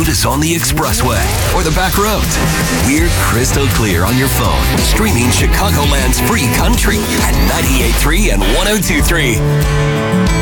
sound is on the expressway or the back roads. We're crystal clear on your phone, streaming Chicagoland's free country at 98.3 and 102.3.